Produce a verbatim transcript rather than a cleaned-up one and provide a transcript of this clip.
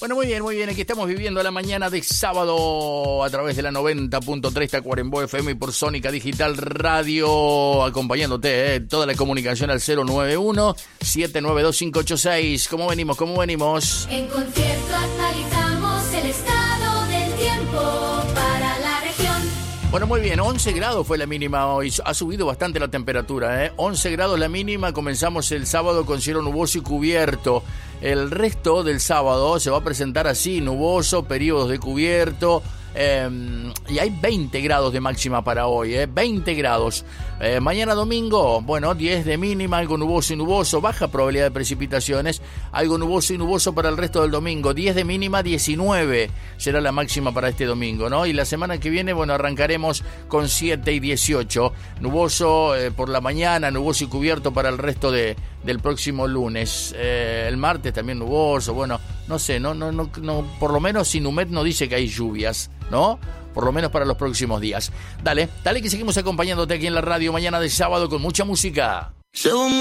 Bueno, muy bien, muy bien. Aquí estamos viviendo la mañana de sábado a través de la noventa punto tres Tacuarembó F M y por Sónica Digital Radio, acompañándote, ¿eh? Toda la comunicación al cero nueve uno, siete nueve dos, cinco ocho seis. ¿Cómo venimos? ¿Cómo venimos? En concierto actualizamos el estado del tiempo para la región. Bueno, muy bien, once grados fue la mínima hoy, ha subido bastante la temperatura, ¿eh? once grados la mínima, comenzamos el sábado con cielo nuboso y cubierto. El resto del sábado se va a presentar así, nuboso, periodos de cubierto, eh, y hay veinte grados de máxima para hoy, ¿eh? veinte grados. Eh, mañana domingo, bueno, diez de mínima, algo nuboso y nuboso, baja probabilidad de precipitaciones, algo nuboso y nuboso para el resto del domingo, diez de mínima, diecinueve será la máxima para este domingo, ¿no? Y la semana que viene, bueno, arrancaremos con siete y dieciocho, nuboso eh, por la mañana, nuboso y cubierto para el resto de, del próximo lunes. Eh, el martes también nuboso, bueno, no sé, no, no, no, no, por lo menos Sinumet no dice que hay lluvias, ¿no? Por lo menos para los próximos días. Dale, dale que seguimos acompañándote aquí en la radio mañana de sábado con mucha música.